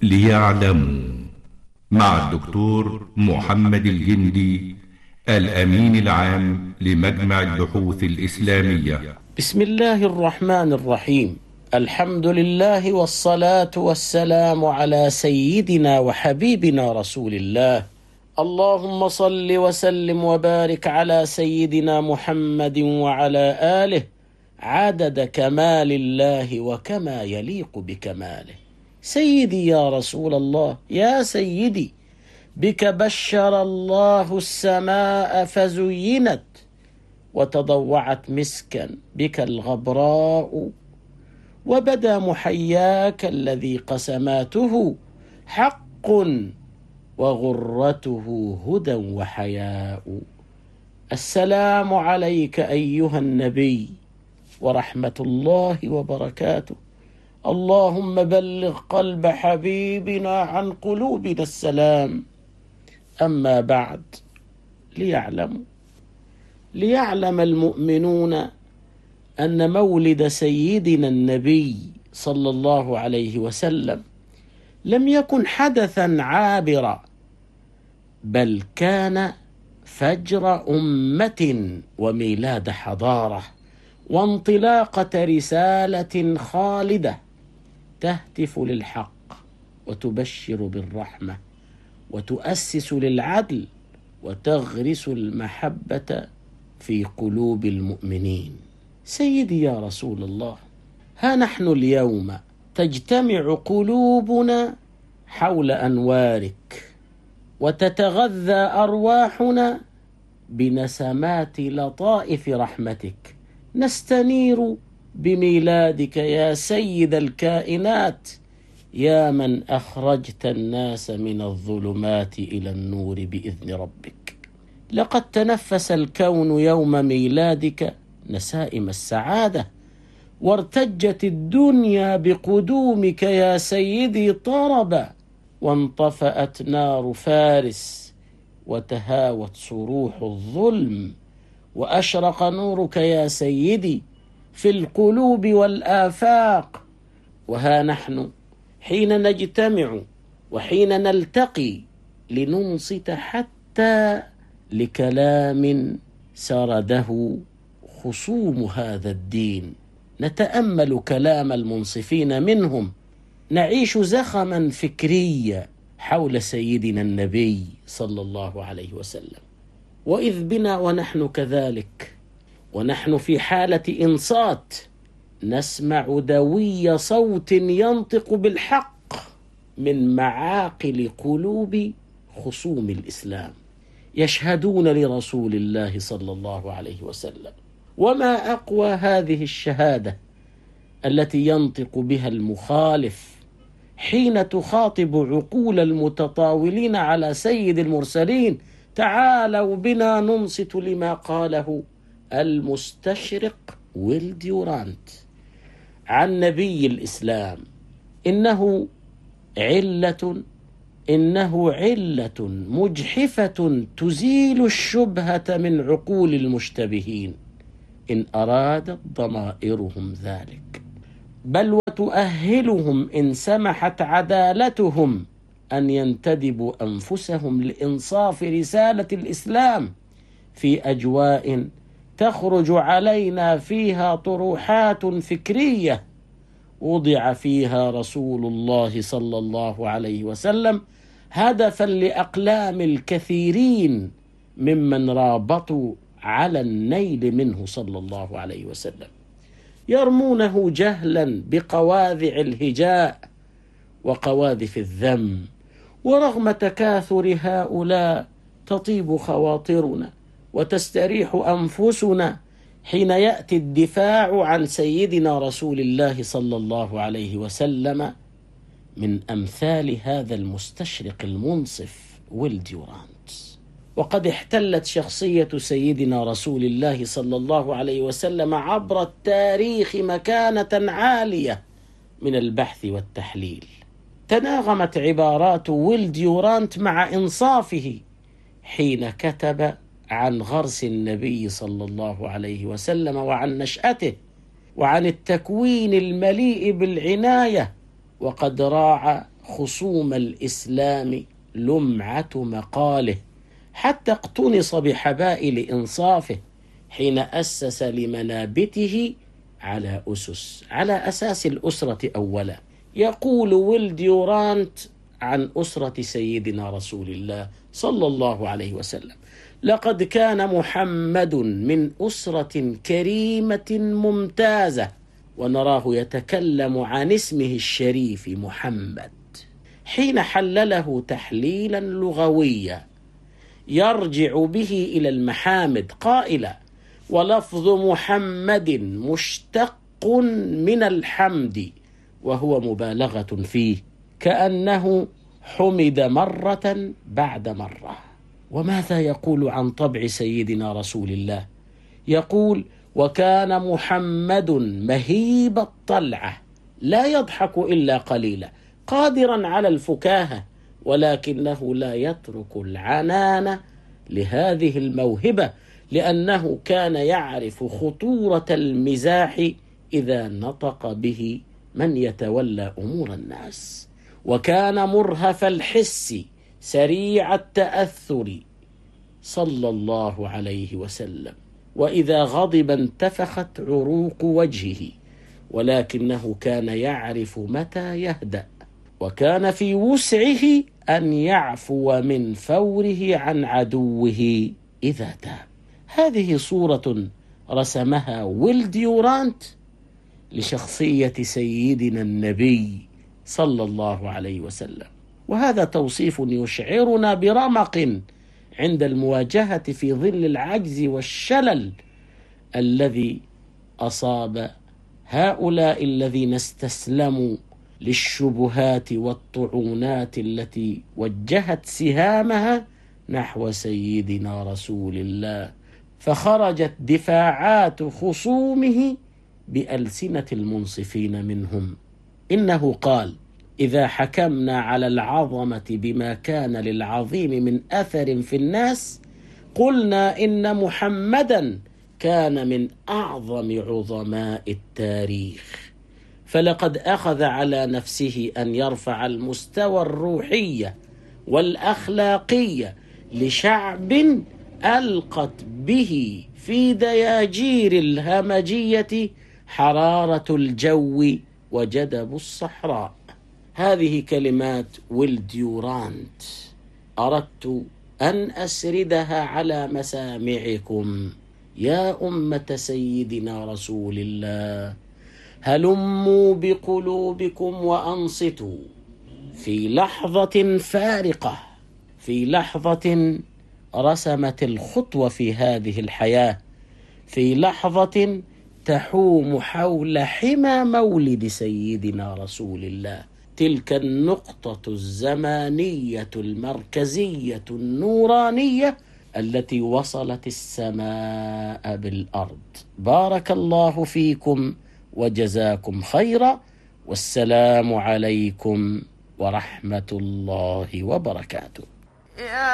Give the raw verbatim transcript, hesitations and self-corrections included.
ليعلموا مع الدكتور محمد الجندي الأمين العام لمجمع البحوث الإسلامية. بسم الله الرحمن الرحيم. الحمد لله والصلاة والسلام على سيدنا وحبيبنا رسول الله. اللهم صل وسلم وبارك على سيدنا محمد وعلى آله عدد كمال الله وكما يليق بكماله. سيدي يا رسول الله، يا سيدي، بك بشر الله السماء فزينت وتضوعت مسكا بك الغبراء، وبدا محياك الذي قسماته حق وغرته هدى وحياء. السلام عليك أيها النبي ورحمة الله وبركاته. اللهم بلغ قلب حبيبنا عن قلوبنا السلام. أما بعد، ليعلموا ليعلم المؤمنون أن مولد سيدنا النبي صلى الله عليه وسلم لم يكن حدثا عابرا، بل كان فجر أمة وميلاد حضارة وانطلاقة رسالة خالدة تهتف للحق وتبشر بالرحمة وتؤسس للعدل وتغرس المحبة في قلوب المؤمنين. سيدي يا رسول الله، ها نحن اليوم تجتمع قلوبنا حول أنوارك، وتتغذى أرواحنا بنسمات لطائف رحمتك. نستنير بميلادك يا سيد الكائنات، يا من أخرجت الناس من الظلمات إلى النور بإذن ربك. لقد تنفس الكون يوم ميلادك نسائم السعادة، وارتجت الدنيا بقدومك يا سيدي طربا، وانطفأت نار فارس وتهاوت صروح الظلم، وأشرق نورك يا سيدي في القلوب والآفاق. وها نحن حين نجتمع وحين نلتقي لننصت حتى لكلام سرده خصوم هذا الدين، نتأمل كلام المنصفين منهم، نعيش زخما فكريا حول سيدنا النبي صلى الله عليه وسلم. وإذ بنا ونحن كذلك، ونحن في حالة إنصات، نسمع دوي صوت ينطق بالحق من معاقل قلوب خصوم الإسلام، يشهدون لرسول الله صلى الله عليه وسلم. وما أقوى هذه الشهادة التي ينطق بها المخالف حين تخاطب عقول المتطاولين على سيد المرسلين. تعالوا بنا ننصت لما قاله المستشرق ويل ديورانت عن نبي الإسلام: إنه علة إنه علة مجحفة تزيل الشبهة من عقول المشتبهين إن أرادت ضمائرهم ذلك، بل وتؤهلهم إن سمحت عدالتهم أن ينتدبوا أنفسهم لإنصاف رسالة الإسلام في أجواء تخرج علينا فيها طروحات فكرية وضع فيها رسول الله صلى الله عليه وسلم هدفا لأقلام الكثيرين ممن رابطوا على النيل منه صلى الله عليه وسلم، يرمونه جهلا بقواذع الهجاء وقواذف الذم. ورغم تكاثر هؤلاء تطيب خواطرنا وتستريح أنفسنا حين يأتي الدفاع عن سيدنا رسول الله صلى الله عليه وسلم من أمثال هذا المستشرق المنصف ويل ديورانت. وقد احتلت شخصية سيدنا رسول الله صلى الله عليه وسلم عبر التاريخ مكانة عالية من البحث والتحليل. تناغمت عبارات ويل ديورانت مع إنصافه حين كتب عن غرس النبي صلى الله عليه وسلم وعن نشأته وعن التكوين المليء بالعناية، وقد راعى خصوم الإسلام لمعة مقاله، حتى اقتنص بحبائل إنصافه حين أسس لمنابته على أسس على أساس الأسرة أولا. يقول ويل ديورانت عن أسرة سيدنا رسول الله صلى الله عليه وسلم: لقد كان محمد من أسرة كريمة ممتازة. ونراه يتكلم عن اسمه الشريف محمد حين حلله تحليلا لغويا يرجع به إلى المحامد قائلا: ولفظ محمد مشتق من الحمد وهو مبالغة فيه، كأنه حمد مرة بعد مرة. وماذا يقول عن طبع سيدنا رسول الله؟ يقول: وكان محمد مهيب الطلعة، لا يضحك إلا قليلا، قادرا على الفكاهة، ولكنه لا يترك العنان لهذه الموهبة، لأنه كان يعرف خطورة المزاح إذا نطق به من يتولى أمور الناس. وكان مرهف الحس سريع التأثر صلى الله عليه وسلم، وإذا غضب انتفخت عروق وجهه، ولكنه كان يعرف متى يهدأ، وكان في وسعه أن يعفو من فوره عن عدوه إذا تاب. هذه صورة رسمها ويل ديورانت لشخصية سيدنا النبي صلى الله عليه وسلم، وهذا توصيف يشعرنا برمق عند المواجهة في ظل العجز والشلل الذي أصاب هؤلاء الذين استسلموا للشبهات والطعونات التي وجهت سهامها نحو سيدنا رسول الله، فخرجت دفاعات خصومه بألسنة المنصفين منهم. إنه قال: إذا حكمنا على العظمة بما كان للعظيم من أثر في الناس، قلنا إن محمدا كان من أعظم عظماء التاريخ، فلقد أخذ على نفسه أن يرفع المستوى الروحي والأخلاقي لشعب ألقت به في دياجير الهمجية حرارة الجو وجدب الصحراء. هذه كلمات ويل ديورانت أردت أن أسردها على مسامعكم يا أمة سيدنا رسول الله. هلموا بقلوبكم وأنصتوا في لحظة فارقة، في لحظة رسمت الخطوة في هذه الحياة، في لحظة تحوم حول حمى مولد سيدنا رسول الله، تلك النقطة الزمانية المركزية النورانية التي وصلت السماء بالأرض. بارك الله فيكم وجزاكم خيرا، والسلام عليكم ورحمة الله وبركاته.